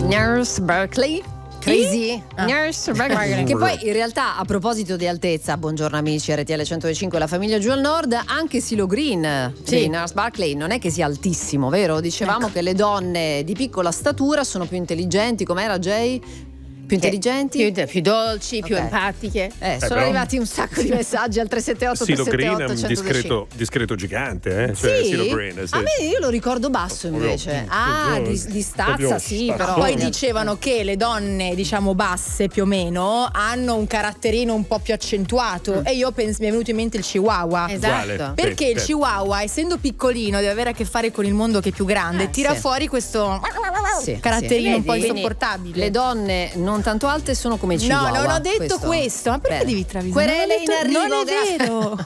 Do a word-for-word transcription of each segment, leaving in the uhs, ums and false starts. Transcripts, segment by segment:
Nurse Berkeley. Crazy ah. Nurse Berkeley. Che poi in realtà, a proposito di altezza, buongiorno amici R T L centodue e cinque, la famiglia giù al nord, anche Silo Green sì. di Nurse Berkeley non è che sia altissimo, vero? Dicevamo ecco. che le donne di piccola statura sono più intelligenti, com'era Jay? Più intelligenti? Più, più dolci, okay. più empatiche. Eh, eh, sono però... arrivati un sacco di messaggi al tre sette otto tre sette otto Silo Green è un discreto, discreto gigante, eh? Sì? Cioè, Silo Green, sì. A me io lo ricordo basso invece. Ah, di, di stazza sì, però. Poi dicevano che le donne, diciamo basse più o meno, hanno un caratterino un po' più accentuato mm. e io penso, mi è venuto in mente il Chihuahua. Esatto. Perché sì, il Chihuahua, essendo piccolino, deve avere a che fare con il mondo che è più grande, eh, tira sì. fuori questo sì, caratterino sì. un po' Vedi, insopportabile. Le donne non tanto alte sono come Chihuahua. No, non ho detto questo, questo. ma perché Beh. devi travisare? Querele in arrivo, non è vero.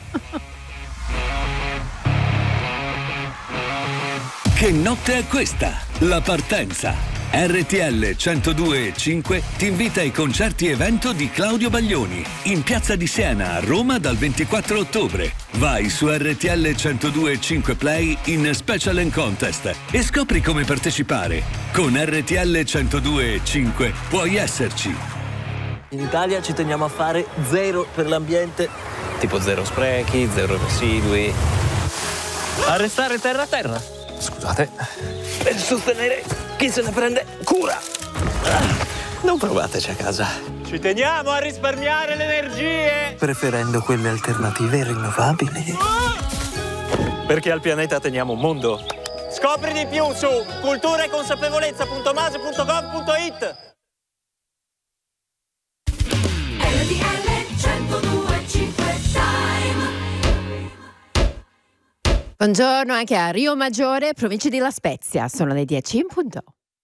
Che notte è questa? La partenza. R T L centodue e cinque ti invita ai concerti evento di Claudio Baglioni in Piazza di Siena a Roma dal ventiquattro ottobre. Vai su R T L centodue e cinque Play in Special and Contest e scopri come partecipare. Con R T L centodue e cinque puoi esserci. In Italia ci teniamo a fare zero per l'ambiente, tipo zero sprechi, zero residui. A restare terra a terra. Scusate. Per sostenere chi se ne prende cura. Non provateci a casa. Ci teniamo a risparmiare le energie, preferendo quelle alternative e rinnovabili. Perché al pianeta teniamo un mondo. Scopri di più su cultura e consapevolezza punto mase punto gov punto it. Buongiorno anche a Rio Maggiore, provincia di La Spezia. Sono le dieci in punto.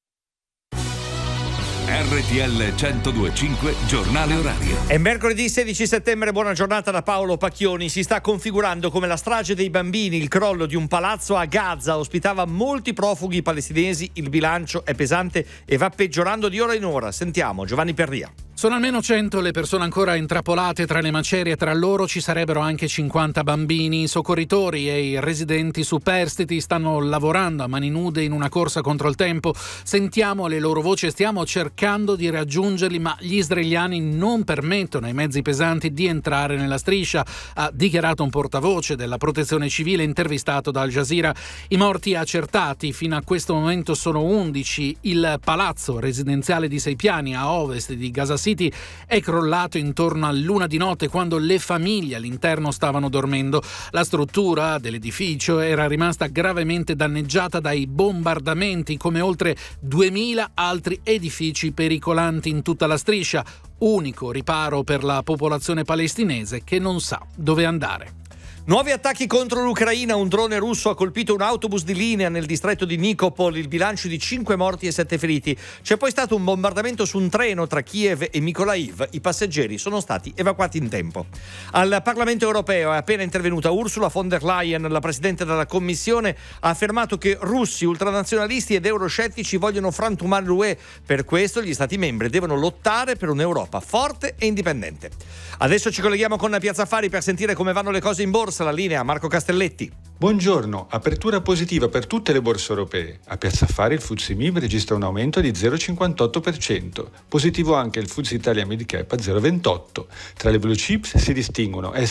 R T L centodue e cinque, giornale orario. È mercoledì sedici settembre, buona giornata da Paolo Pacchioni. Si sta configurando come la strage dei bambini. Il crollo di un palazzo a Gaza ospitava molti profughi palestinesi. Il bilancio è pesante e va peggiorando di ora in ora. Sentiamo Giovanni Perria. Sono almeno cento le persone ancora intrappolate tra le macerie, tra loro ci sarebbero anche cinquanta bambini. I soccorritori e i residenti superstiti stanno lavorando a mani nude in una corsa contro il tempo. Sentiamo le loro voci e stiamo cercando di raggiungerli, ma gli israeliani non permettono ai mezzi pesanti di entrare nella striscia, ha dichiarato un portavoce della protezione civile intervistato da Al Jazeera. I morti accertati fino a questo momento sono undici. Il palazzo residenziale di sei piani a ovest di Gaza City è crollato intorno all'una di notte quando le famiglie all'interno stavano dormendo. La struttura dell'edificio era rimasta gravemente danneggiata dai bombardamenti, come oltre duemila altri edifici pericolanti in tutta la striscia. Unico riparo per la popolazione palestinese che non sa dove andare. Nuovi attacchi contro l'Ucraina, un drone russo ha colpito un autobus di linea nel distretto di Nikopol, il bilancio di cinque morti e sette feriti. C'è poi stato un bombardamento su un treno tra Kiev e Mykolaiv, i passeggeri sono stati evacuati in tempo. Al Parlamento europeo è appena intervenuta Ursula von der Leyen, la presidente della Commissione, ha affermato che russi, ultranazionalisti ed euroscettici vogliono frantumare l'U E, per questo gli stati membri devono lottare per un'Europa forte e indipendente. Adesso ci colleghiamo con Piazza Affari per sentire come vanno le cose in borsa. La linea Marco Castelletti. Buongiorno, apertura positiva per tutte le borse europee. A Piazza Affari il F T S E M I B registra un aumento di zero virgola cinquantotto per cento. Positivo anche il F T S E Italia Mid Cap a zero virgola ventotto. Tra le blue chips si distinguono